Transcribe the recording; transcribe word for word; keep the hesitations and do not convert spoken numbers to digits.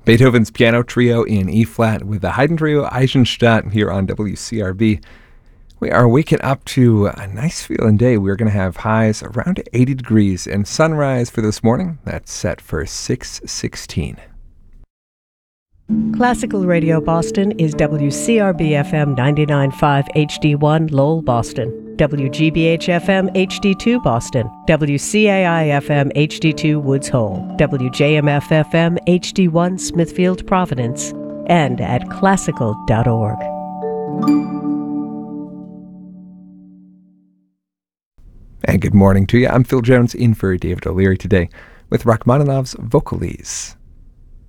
Beethoven's Piano Trio in E-flat with the Haydn Trio Eisenstadt here on W C R B. We are waking up to a nice feeling day. We're going to have highs around eighty degrees and sunrise for this morning. That's set for six sixteen. Classical Radio Boston is W C R B F M ninety-nine point five H D one Lowell, Boston, W G B H F M H D two Boston, W C A I F M H D two Woods Hole, W J M F F M H D one Smithfield, Providence, and at classical dot org. And good morning to you. I'm Phil Jones in for David O'Leary today with Rachmaninoff's Vocalese.